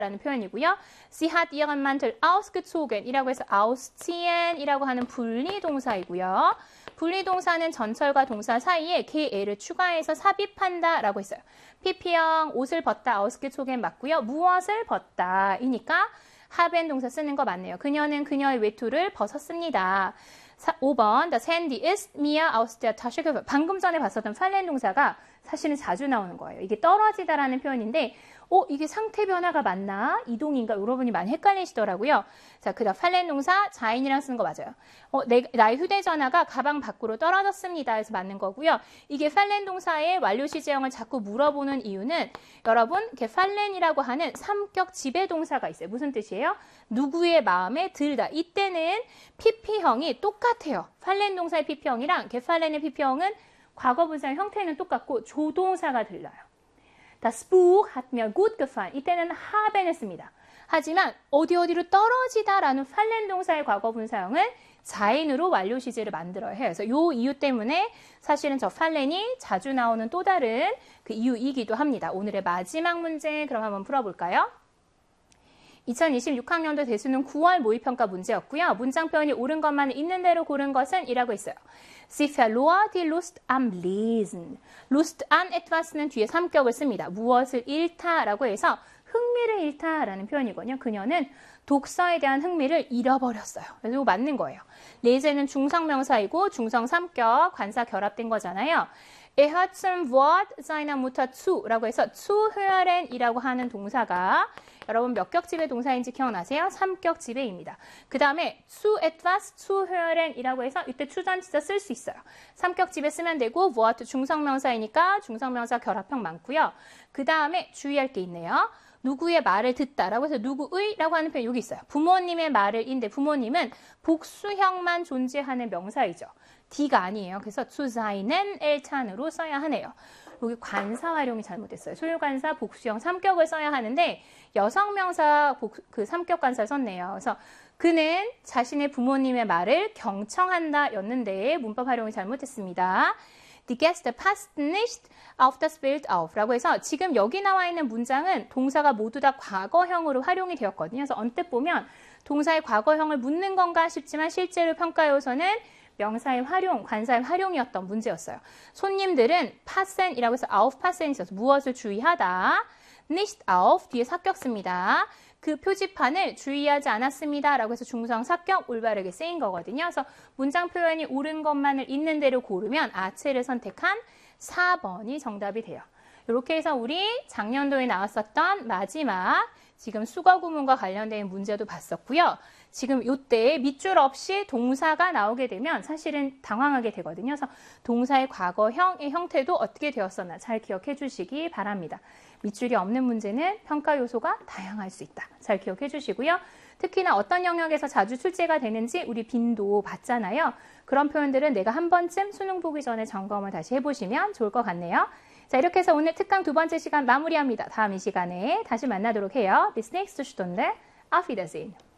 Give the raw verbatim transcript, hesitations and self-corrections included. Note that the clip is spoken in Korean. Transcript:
라는 표현이고요. Sie hat ihren Mantel ausgezogen 이라고 해서 ausziehen 이라고 하는 분리동사이고요. 분리동사는 전철과 동사 사이에 개를 추가해서 삽입한다 라고 했어요. 피피형 옷을 벗다 ausgezogen 맞고요. 무엇을 벗다 이니까 haben 동사 쓰는 거 맞네요. 그녀는 그녀의 외투를 벗었습니다. 오 번 Das Handy ist mir aus der Tasche gefallen. 방금 전에 봤었던 fallen 동사가 사실은 자주 나오는 거예요. 이게 떨어지다라는 표현인데 어, 이게 상태 변화가 맞나? 이동인가? 여러분이 많이 헷갈리시더라고요. 자, 그 다음 fallen 동사 자인이랑 쓰는 거 맞아요. 어, 내, 나의 휴대전화가 가방 밖으로 떨어졌습니다. 해서 맞는 거고요. 이게 fallen 동사의 완료 시제형을 자꾸 물어보는 이유는 여러분, 이렇게 fallen이라고 하는 삼격 지배 동사가 있어요. 무슨 뜻이에요? 누구의 마음에 들다. 이때는 피피형이 똑같아요. fallen 동사의 피피형이랑 fallen의 피피형은 과거 분사의 형태는 똑같고 조동사가 들려요. Das Buch hat mir gut gefallen. 이때는 haben을 씁니다. 하지만 어디 어디로 떨어지다라는 fallen 동사의 과거 분사형은 자인으로 완료 시제를 만들어야 해요. 그래서 이 이유 때문에 사실은 저 fallen이 자주 나오는 또 다른 그 이유이기도 합니다. 오늘의 마지막 문제 그럼 한번 풀어볼까요? 이천이십육 학년도 대수능 구월 모의평가 문제였고요. 문장 표현이 옳은 것만 있는 대로 고른 것은 이라고 했어요. Sie verlor die Lust am Lesen. Lust an etwas는 뒤에 삼격을 씁니다. 무엇을 잃다라고 해서 흥미를 잃다라는 표현이거든요. 그녀는 독서에 대한 흥미를 잃어버렸어요. 그래서 이거 맞는 거예요. 레제는 중성명사이고 중성 삼격, 관사 결합된 거잖아요. Er hat zum Wort seiner Mutter zu 라고 해서 zuhören 이라고 하는 동사가 여러분 몇 격 지배 동사인지 기억나세요? 삼격 지배입니다. 그 다음에 zu etwas zuhören 이라고 해서 이때 추전지사 쓸 수 있어요. 삼격 지배 쓰면 되고 Wort 중성명사이니까 중성명사 결합형 많고요. 그 다음에 주의할 게 있네요. 누구의 말을 듣다라고 해서 누구의라고 하는 표현 여기 있어요. 부모님의 말을 인데 부모님은 복수형만 존재하는 명사이죠. D가 아니에요. 그래서 zu seinen Eltern으로 써야 하네요. 여기 관사 활용이 잘못됐어요. 소유관사, 복수형, 삼격을 써야 하는데 여성명사 복, 그 삼격 관사를 썼네요. 그래서 그는 자신의 부모님의 말을 경청한다 였는데 문법 활용이 잘못됐습니다. Die Gäste passten nicht auf das Bild auf 라고 해서 지금 여기 나와 있는 문장은 동사가 모두 다 과거형으로 활용이 되었거든요. 그래서 언뜻 보면 동사의 과거형을 묻는 건가 싶지만 실제로 평가 요소는 명사의 활용, 관사의 활용이었던 문제였어요. 손님들은 passen이라고 해서 auf passen이 있어서 무엇을 주의하다. nicht auf 뒤에 사격 씁니다. 그 표지판을 주의하지 않았습니다. 라고 해서 중성 사격 올바르게 쓰인 거거든요. 그래서 문장 표현이 옳은 것만을 있는 대로 고르면 아체를 선택한 사 번이 정답이 돼요. 이렇게 해서 우리 작년도에 나왔었던 마지막 지금 수거 구문과 관련된 문제도 봤었고요. 지금 이때 밑줄 없이 동사가 나오게 되면 사실은 당황하게 되거든요. 그래서 동사의 과거형의 형태도 어떻게 되었었나 잘 기억해 주시기 바랍니다. 밑줄이 없는 문제는 평가 요소가 다양할 수 있다. 잘 기억해 주시고요. 특히나 어떤 영역에서 자주 출제가 되는지 우리 빈도 봤잖아요. 그런 표현들은 내가 한 번쯤 수능 보기 전에 점검을 다시 해보시면 좋을 것 같네요. 자, 이렇게 해서 오늘 특강 두 번째 시간 마무리합니다. 다음 이 시간에 다시 만나도록 해요. Bis nächste Stunde. Auf Wiedersehen.